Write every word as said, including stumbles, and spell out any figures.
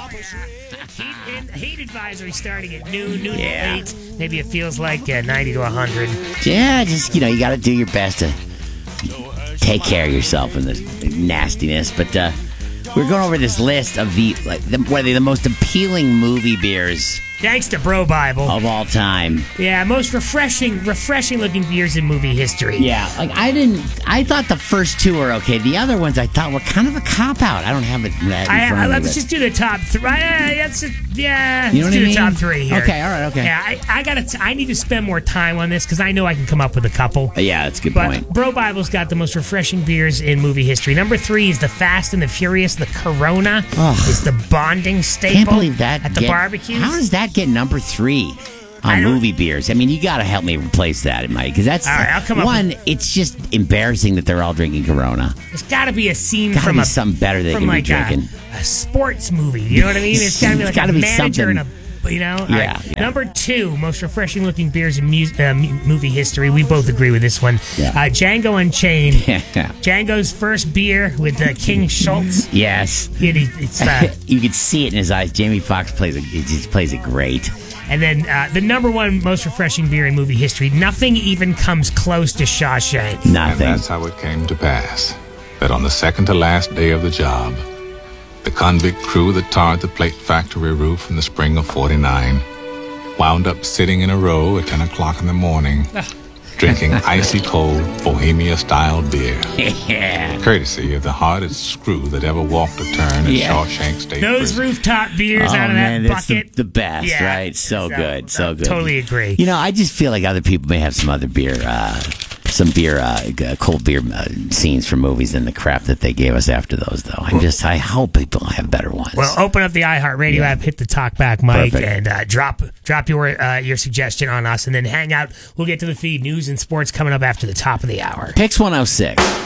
Heat, and heat advisory starting at noon, noon Yeah. to eight. Maybe it feels like uh, ninety to one hundred. Yeah, just, you know, you got to do your best to take care of yourself in the nastiness. But uh, we're going over this list of the, like, the, what are they, the most appealing movie beers Thanks to Bro Bible. of all time. Yeah, most refreshing, refreshing looking beers in movie history. Yeah, like I didn't, I thought the first two were okay. The other ones I thought were kind of a cop out. I don't have it right in I, front I, of me, let's but- just do the top three. Uh, that's a, yeah, You know let's what do I the top mean? three here. Okay, all right, okay. Yeah, I, I gotta. T- I need to spend more time on this because I know I can come up with a couple. Yeah, that's a good But point. Bro Bible's got the most refreshing beers in movie history. Number three is the Fast and the Furious. The Corona Ugh. is the bonding staple. Can't believe that. at the get- barbecues. How does that get number three I on don't- movie beers? I mean, you got to help me replace that, Mike, because that's All right, I'll come up one. with- It's just embarrassing that they're all drinking Corona. There's got to be a scene Gotta from be a something better they from can be like drinking. A, a sports movie. You know what I mean? It's got to be It's like gotta a be manager and a. something- You know, All Yeah, right. yeah. Number two, most refreshing looking beers in mu- uh, mu- movie history. We both agree with this one. Yeah. Uh, Django Unchained. Yeah. Django's first beer with uh, King Schultz. Yes. It, it- it's, uh, You could see it in his eyes. Jamie Foxx plays it. He just plays it great. and then uh, the number one most refreshing beer in movie history. Nothing even comes close to Shawshank. And Nothing. that's how it came to pass that on the second to last day of the job, the convict crew that tarred the plate factory roof in the spring of forty-nine wound up sitting in a row at ten o'clock in the morning, drinking icy cold Bohemia-style beer, Yeah. courtesy of the hardest screw that ever walked a turn at Yeah. Shawshank State Those Prison. rooftop beers Oh, out of man, that that's the, bucket. the best, Yeah. right? So, So, good, so uh, good. totally agree. You know, I just feel like other people may have some other beer, uh, some beer, uh, g- cold beer uh, scenes from movies than the crap that they gave us after those, though. I'm just, I hope people have better ones. Well, open up the iHeartRadio app, hit the talkback mic, Perfect. and uh, drop drop your uh, your suggestion on us, and then hang out. We'll get to the feed, news and sports coming up after the top of the hour. Picks one oh six.